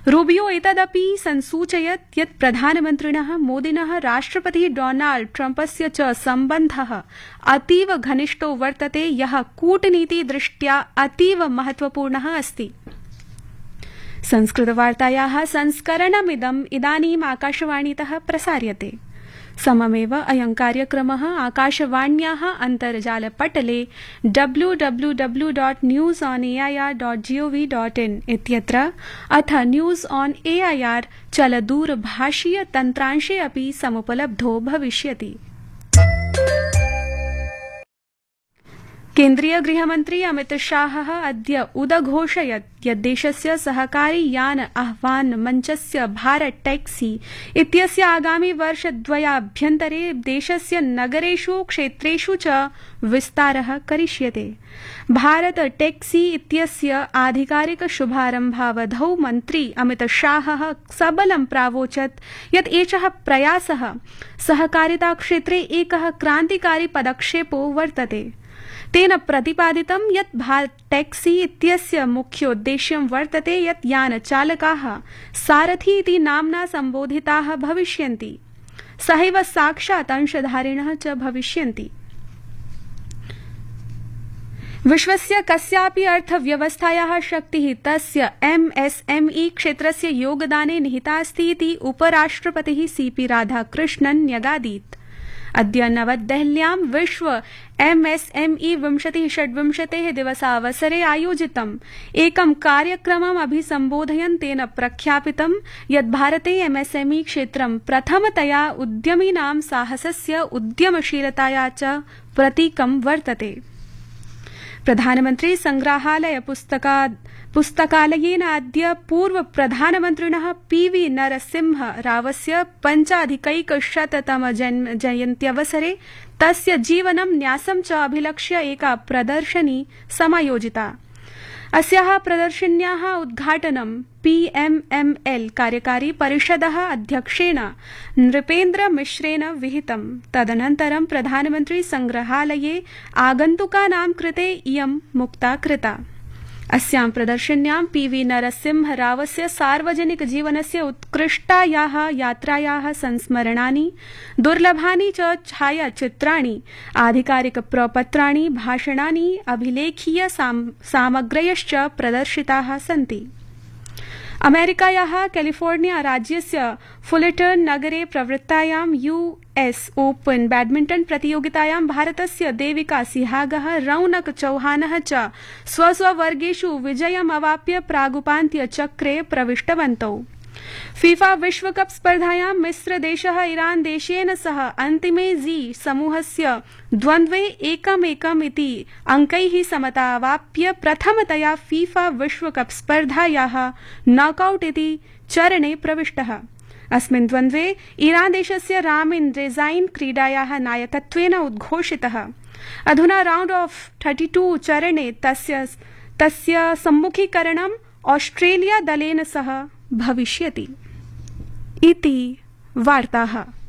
Rubio एतदपि संसूचयत् यत् प्रधानमन्त्रिणः मोदिनः राष्ट्रपतिः डोनाल्ड ट्रम्पस्य च सम्बन्धः अतीव घनिष्ठो वर्तते, यः कूटनीतिदृष्ट्या अतीव महत्वपूर्णः अस्ति। संस्कृतवार्तायाः संस्करणमिदम् इदानीम् आकाशवाणीतः प्रसार्यते। सममेव अयं कार्यक्रमः आकाशवाण्याः अन्तर्जालपटले www.newsonair.gov.in इत्यत्र अथ न्यूज़ ऑन एआईआर चलदूरभाषीय तन्त्रांशे अपि समुपलब्धो भविष्यति। केन्द्रीय गृहमन्त्री अमित शाहः अद्य उदघोषयत् यत् देशस्य सहकारी यान आह्वान मञ्चस्य भारत टैक्सी इत्यस्य आगामि वर्षद्वयाभ्यन्तरे देशस्य नगरेषु क्षेत्रेषु च विस्तारः करिष्यते। भारत टैक्सी इत्यस्य आधिकारिक शुभारम्भावधौ मन्त्री अमित शाहः सबलं प्रावोचत् यत् एषः प्रयासः सहकारिता क्षेत्रे एकः क्रान्तिकारी पदक्षेपो वर्तते। तेन प्रतिपादितं यत् भारत टैक्सी इत्यस्य मुख्योद्देश्यं वर्तते यत् यानचालकाः सारथी इति नाम्ना सम्बोधिताः भविष्यन्ति, सहैव साक्षात् अंशधारिणः च भविष्यन्ति। विश्वस्य कस्यापि अर्थव्यवस्थायाः शक्तिः तस्य एमएसएमई क्षेत्रस्य योगदाने निहिता अस्ति इति उपराष्ट्रपतिः सीपी राधाकृष्णन् न्यगादीत्। अद्य नवदेहल्यां विश्व एमएसएमई 2026 दिवसावसरे आयोजितम् एकं कार्यक्रमम् अभिसम्बोधयन् तेन प्रख्यापितं यत् भारते एमएसएमई क्षेत्रं प्रथमतया उद्यमिनां साहसस्य उद्यमशीलताया च प्रतीकं वर्तते। प्रधानमन्त्री संग्रहालय पुस्तकालयेन अद्य पूर्व प्रधानमन्त्रिणः पीवी नरसिंह रावस्य 5अधिकैकशततम जयन्त्यवसरे तस्य जीवनं न्यासं च अभिलक्ष्य एका प्रदर्शनी समायोजिता। अस्याः प्रदर्शन्याः उद्घाटनं पीएमएमएल कार्यकारी परिषदः अध्यक्षेण नृपेन्द्र मिश्रेण विहितम्। तदनन्तरं प्रधानमन्त्री संग्रहालये आगन्तुकानां कृते इयं मुक्ता कृता। अस्यां प्रदर्शन्यां पीवी नरसिंह रावस्य सार्वजनिक जीवनस्य उत्कृष्टायाः यात्रायाः संस्मरणानि, दुर्लभानि च छायाचित्राणि, आधिकारिक प्रपत्राणि, भाषणानि, अभिलेखीय सामग्र्यश्च प्रदर्शिताः सन्ति। अमेरिकायाः कैलिफोर्निया राज्यस्य फुलेटन नगरे प्रवृत्तायां यूएस ओपन बैडमिंटन प्रतियोगितायां भारतस्य देविका सिहागः, रौनक चौहानः च स्वस्ववर्गेषु विजयम् अवाप्य प्रागुपान्त्यचक्रे प्रविष्टवन्तौ। फीफा विश्वकप स्पर्धायां मिस्रदेशः ईरान देशेन सह अन्तिमे जी समूहस्य द्वन्द्वे 1-1 इति अंकैः समता अवाप्य प्रथमतया फीफा विश्वकप स्पर्धायाः नॉकआउट इति चरणे प्रविष्टः। अस्मिन् द्वन्द्वे ईरान देशस्य रामिन रेजाइन क्रीडायाः नायकत्वेन उद्घोषितः। अधुना राउंड ऑफ 32 चरणे तस्य सम्मुखीकरणम् ऑस्ट्रेलिया दलेन सह भविष्यति। इति वार्ताः।